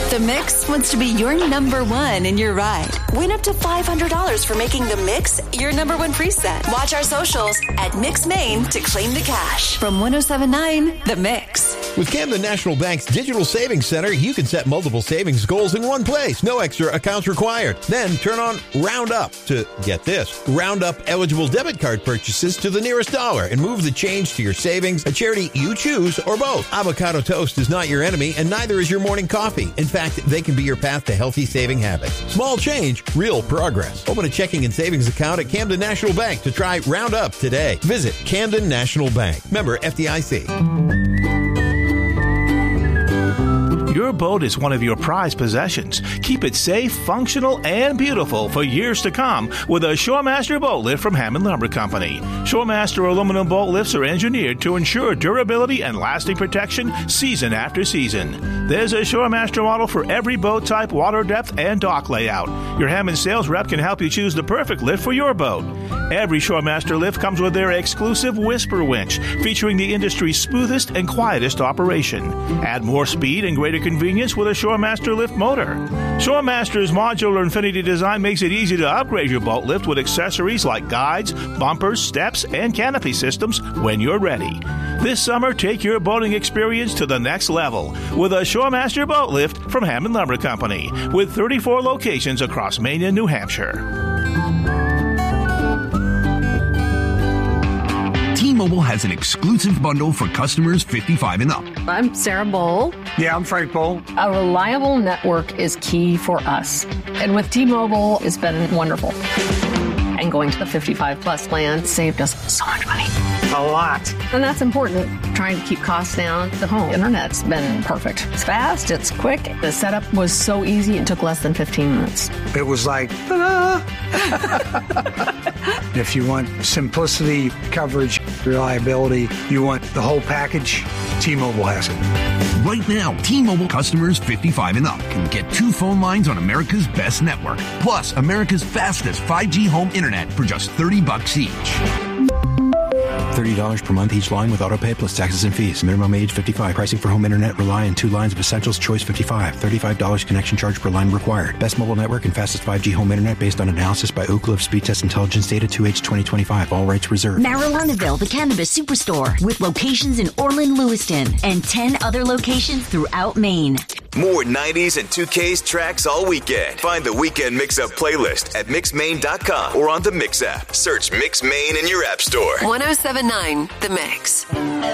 The Mix wants to be your number one in your ride. Win up to $500 for making The Mix your number one preset. Watch our socials at Mix Maine to claim the cash. From 107.9 The Mix. With Camden National Bank's Digital Savings Center, you can set multiple savings goals in one place. No extra accounts required. Then turn on Round Up to, get this, round up eligible debit card purchases to the nearest dollar and move the change to your savings, a charity you choose, or both. Avocado toast is not your enemy, and neither is your morning coffee. In fact, they can be your path to healthy saving habits. Small change, real progress. Open a checking and savings account at Camden National Bank to try Round Up today. Visit Camden National Bank. Member FDIC. Your boat is one of your prized possessions. Keep it safe, functional, and beautiful for years to come with a Shoremaster boat lift from Hammond Lumber Company. Shoremaster aluminum boat lifts are engineered to ensure durability and lasting protection season after season. There's a Shoremaster model for every boat type, water depth, and dock layout. Your Hammond sales rep can help you choose the perfect lift for your boat. Every Shoremaster lift comes with their exclusive Whisper winch, featuring the industry's smoothest and quietest operation. Add more speed and greater convenience with a Shoremaster lift motor. Shoremaster's modular Infinity design makes it easy to upgrade your boat lift with accessories like guides, bumpers, steps, and canopy systems when you're ready. This summer, take your boating experience to the next level with a Shoremaster boat lift from Hammond Lumber Company, with 34 locations across Maine and New Hampshire. T-Mobile has an exclusive bundle for customers 55 and up. I'm Sarah Bowl. Yeah, I'm Frank Bowl. A reliable network is key for us. And with T-Mobile, it's been wonderful. And going to the 55 plus plan saved us so much money. A lot. And that's important. Trying to keep costs down. The home internet's been perfect. It's fast, it's quick. The setup was so easy, it took less than 15 minutes. It was like, ta-da! If you want simplicity, coverage, reliability, you want the whole package, T-Mobile has it. Right now, T-Mobile customers 55 and up can get 2 phone lines on America's best network, plus America's fastest 5G home internet for just $30 each. $30 per month each line with autopay plus taxes and fees. Minimum age 55. Pricing for home internet rely on 2 lines of Essentials Choice 55. $35 connection charge per line required. Best mobile network and fastest 5G home internet based on analysis by Ookla of Speed Test Intelligence data 2H 2025. All rights reserved. Marilynaville, the Cannabis Superstore, with locations in Orland, Lewiston, and 10 other locations throughout Maine. More 90s and 2Ks tracks all weekend. Find the Weekend Mix-Up playlist at mixmaine.com or on the Mix app. Search Mix Maine in your app store. 107.9 The Mix.